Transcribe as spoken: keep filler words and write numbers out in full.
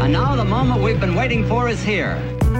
And now the moment we've been waiting for is here.